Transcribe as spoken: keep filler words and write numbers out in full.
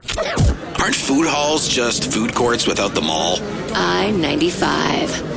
Aren't food halls just food courts without the mall? I ninety-five.